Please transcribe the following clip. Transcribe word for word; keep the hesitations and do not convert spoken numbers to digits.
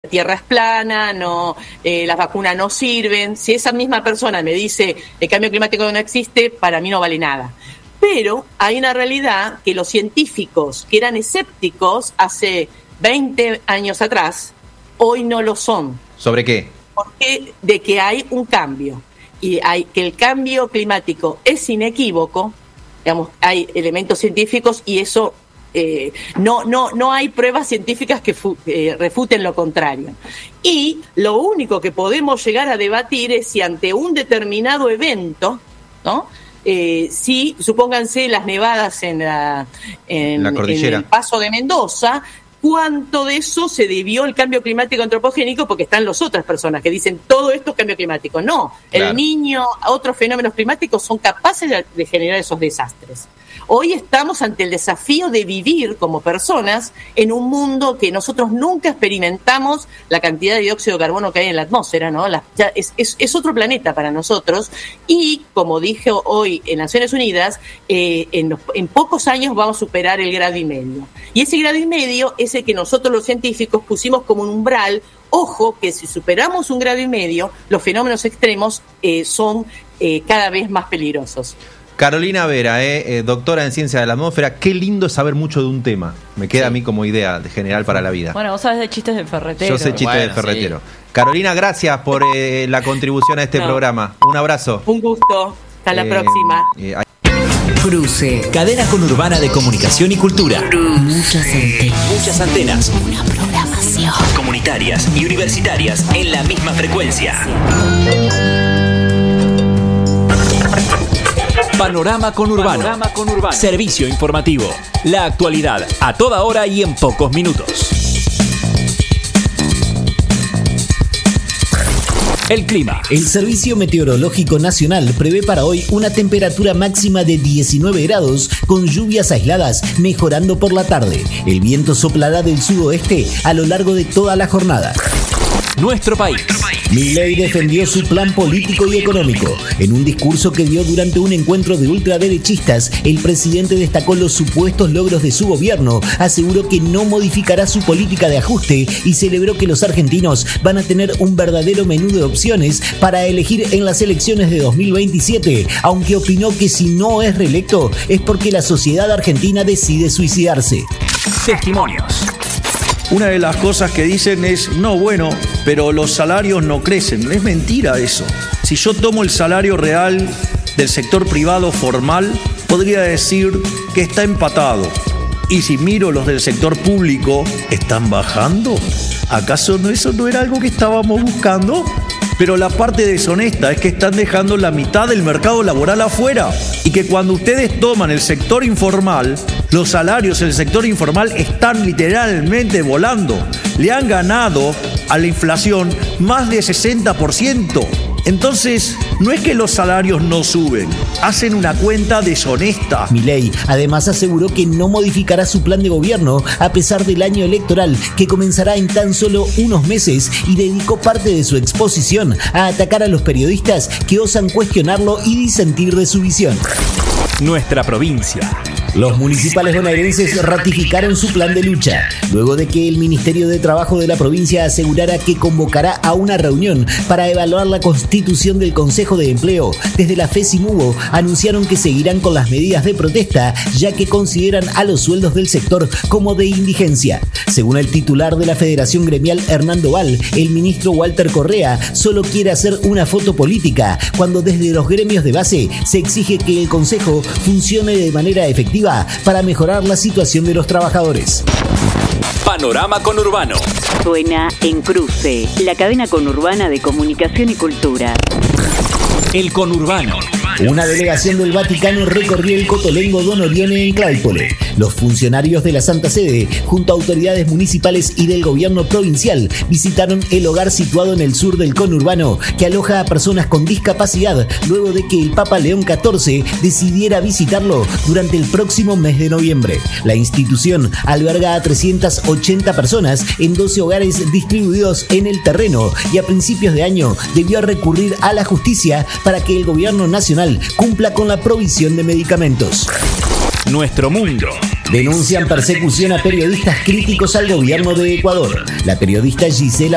Tierra es plana, no, eh, las vacunas no sirven. Si esa misma persona me dice el cambio climático no existe, para mí no vale nada. Pero hay una realidad que los científicos que eran escépticos hace veinte años atrás, hoy no lo son. ¿Sobre qué? Porque de que hay un cambio y hay que el cambio climático es inequívoco, digamos, hay elementos científicos y eso eh, no no no hay pruebas científicas que fu- eh, refuten lo contrario. Y lo único que podemos llegar a debatir es si ante un determinado evento, ¿no? Eh, si, supónganse las nevadas en la, en, la cordillera, en el Paso de Mendoza, ¿cuánto de eso se debió al cambio climático antropogénico? Porque están las otras personas que dicen todo esto es cambio climático. No, el claro. Niño, otros fenómenos climáticos son capaces de, de generar esos desastres. Hoy estamos ante el desafío de vivir como personas en un mundo que nosotros nunca experimentamos la cantidad de dióxido de carbono que hay en la atmósfera, ¿no? La, ya es, es, es otro planeta para nosotros y, como dije hoy en Naciones Unidas, eh, en, los, en pocos años vamos a superar el grado y medio. Y ese grado y medio es el que nosotros los científicos pusimos como un umbral. Ojo que si superamos un grado y medio, los fenómenos extremos eh, son eh, cada vez más peligrosos. Carolina Vera, eh, eh, doctora en Ciencia de la Atmósfera, qué lindo saber mucho de un tema. Me queda sí. a mí como idea de general para la vida. Bueno, vos sabés de chistes del ferretero. Yo sé chistes bueno, del ferretero. Sí. Carolina, gracias por eh, la contribución a este no. programa. Un abrazo. Un gusto. Hasta la eh, próxima. Eh, hay... Cruce. Cadena conurbana de comunicación y cultura. Cruce. Muchas antenas. Muchas antenas. Una programación. Comunitarias y universitarias en la misma frecuencia. Panorama conurbano. Panorama conurbano. Servicio informativo. La actualidad a toda hora y en pocos minutos. El clima. El Servicio Meteorológico Nacional prevé para hoy una temperatura máxima de diecinueve grados con lluvias aisladas, mejorando por la tarde. El viento soplará del sudoeste a lo largo de toda la jornada. Nuestro país. Milei defendió su plan político y económico. En un discurso que dio durante un encuentro de ultraderechistas, el presidente destacó los supuestos logros de su gobierno, aseguró que no modificará su política de ajuste y celebró que los argentinos van a tener un verdadero menú de opciones para elegir en las elecciones de dos mil veintisiete, aunque opinó que si no es reelecto es porque la sociedad argentina decide suicidarse. Testimonios. Una de las cosas que dicen es, no, bueno, pero los salarios no crecen. Es mentira eso. Si yo tomo el salario real del sector privado formal, podría decir que está empatado. Y si miro los del sector público, ¿están bajando? ¿Acaso no, eso no era algo que estábamos buscando? Pero la parte deshonesta es que están dejando la mitad del mercado laboral afuera y que cuando ustedes toman el sector informal, los salarios en el sector informal están literalmente volando. Le han ganado a la inflación más de sesenta por ciento. Entonces, no es que los salarios no suben, hacen una cuenta deshonesta. Milei además aseguró que no modificará su plan de gobierno a pesar del año electoral que comenzará en tan solo unos meses y dedicó parte de su exposición a atacar a los periodistas que osan cuestionarlo y disentir de su visión. Nuestra provincia. Los municipales bonaerenses ratificaron su plan de lucha, luego de que el Ministerio de Trabajo de la provincia asegurara que convocará a una reunión para evaluar la constitución del Consejo de Empleo. Desde la FESIMUBO anunciaron que seguirán con las medidas de protesta, ya que consideran a los sueldos del sector como de indigencia. Según el titular de la Federación Gremial, Hernando Val, el ministro Walter Correa solo quiere hacer una foto política, cuando desde los gremios de base se exige que el Consejo funcione de manera efectiva para mejorar la situación de los trabajadores. Panorama conurbano. Suena en Cruce, la cadena conurbana de comunicación y cultura. El conurbano. Una delegación del Vaticano recorrió el Cotolengo Don Orione en Claypole. Los funcionarios de la Santa Sede, junto a autoridades municipales y del gobierno provincial, visitaron el hogar situado en el sur del conurbano, que aloja a personas con discapacidad, luego de que el Papa León catorce decidiera visitarlo durante el próximo mes de noviembre. La institución alberga a trescientas ochenta personas en doce hogares distribuidos en el terreno y a principios de año debió recurrir a la justicia para que el gobierno nacional cumpla con la provisión de medicamentos. Nuestro mundo. Denuncian persecución a periodistas críticos al gobierno de Ecuador. La periodista Gisela